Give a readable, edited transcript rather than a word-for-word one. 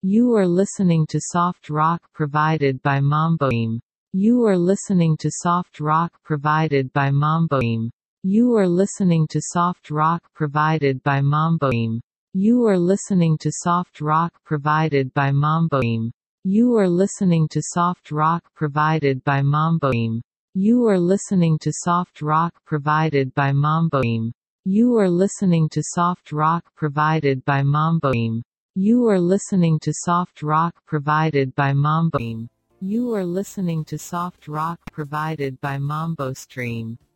You are listening to soft rock provided by Mamboim. You are listening to soft rock provided by Mamboim. You are listening to soft rock provided by Mamboim. You are listening to soft rock provided by Mamboim. You are listening to soft rock provided by Mamboim. You are listening to soft rock provided by Mamboim. You are listening to soft rock provided by Mamboim. You are listening to soft rock provided by Mamboim. You are listening to soft rock provided by Mambo Stream.